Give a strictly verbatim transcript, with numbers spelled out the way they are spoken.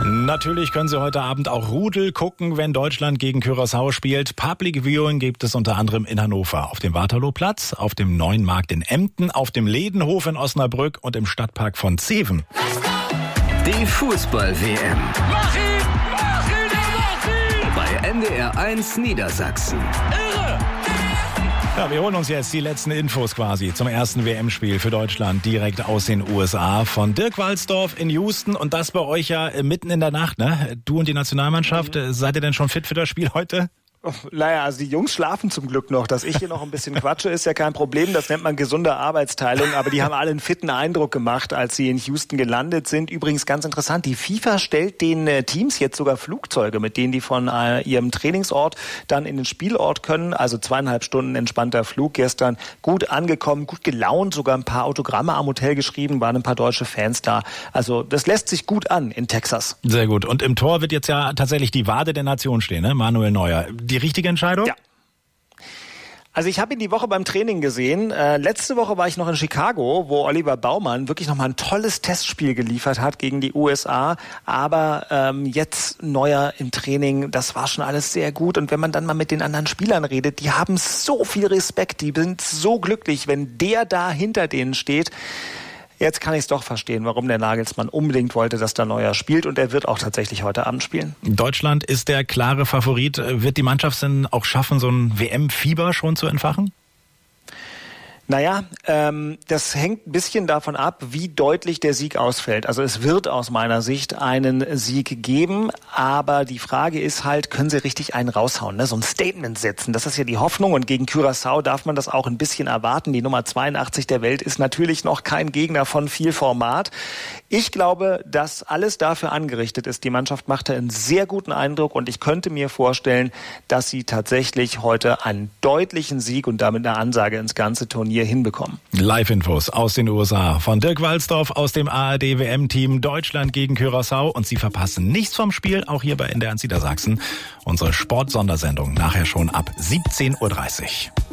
Natürlich können Sie heute Abend auch Rudel gucken, wenn Deutschland gegen Curaçao spielt. Public Viewing gibt es unter anderem in Hannover, auf dem Waterlooplatz, auf dem Neuen Markt in Emden, auf dem Ledenhof in Osnabrück und im Stadtpark von Zeven. Die Fußball-W M. Mach ihn! Mach ihn! Mach ihn! Bei N D R eins Niedersachsen. Irre! Ja, wir holen uns jetzt die letzten Infos quasi zum ersten W M-Spiel für Deutschland direkt aus den U S A von Dirk Walsdorf in Houston und das bei euch ja mitten in der Nacht, ne? Du und die Nationalmannschaft, mhm. seid ihr denn schon fit für das Spiel heute? Naja, also die Jungs schlafen zum Glück noch. Dass ich hier noch ein bisschen quatsche, ist ja kein Problem. Das nennt man gesunde Arbeitsteilung. Aber die haben alle einen fitten Eindruck gemacht, als sie in Houston gelandet sind. Übrigens ganz interessant, die FIFA stellt den Teams jetzt sogar Flugzeuge, mit denen die von äh, ihrem Trainingsort dann in den Spielort können. Also zweieinhalb Stunden entspannter Flug gestern. Gut angekommen, gut gelaunt, sogar ein paar Autogramme am Hotel geschrieben, waren ein paar deutsche Fans da. Also das lässt sich gut an in Texas. Sehr gut. Und im Tor wird jetzt ja tatsächlich die Wade der Nation stehen, ne? Manuel Neuer. Die richtige Entscheidung? Ja. Also ich habe ihn die Woche beim Training gesehen. Äh, letzte Woche war ich noch in Chicago, wo Oliver Baumann wirklich nochmal ein tolles Testspiel geliefert hat gegen die U S A. Aber ähm, jetzt Neuer im Training, das war schon alles sehr gut. Und wenn man dann mal mit den anderen Spielern redet, die haben so viel Respekt, die sind so glücklich, wenn der da hinter denen steht. Jetzt kann ich es doch verstehen, warum der Nagelsmann unbedingt wollte, dass der Neuer spielt. Und er wird auch tatsächlich heute Abend spielen. Deutschland ist der klare Favorit. Wird die Mannschaft denn auch schaffen, so ein W M-Fieber schon zu entfachen? Naja, ähm, das hängt ein bisschen davon ab, wie deutlich der Sieg ausfällt. Also es wird aus meiner Sicht einen Sieg geben, aber die Frage ist halt, können sie richtig einen raushauen, ne? So ein Statement setzen, das ist ja die Hoffnung und gegen Curaçao darf man das auch ein bisschen erwarten. Die Nummer zweiundachtzig der Welt ist natürlich noch kein Gegner von viel Format. Ich glaube, dass alles dafür angerichtet ist. Die Mannschaft machte einen sehr guten Eindruck und ich könnte mir vorstellen, dass sie tatsächlich heute einen deutlichen Sieg und damit eine Ansage ins ganze Turnier hinbekommen. Live-Infos aus den U S A von Dirk Walsdorf aus dem A R D W M-Team Deutschland gegen Curaçao. Und Sie verpassen nichts vom Spiel, auch hier bei N D R eins Niedersachsen. Unsere Sport-Sondersendung nachher schon ab siebzehn Uhr dreißig.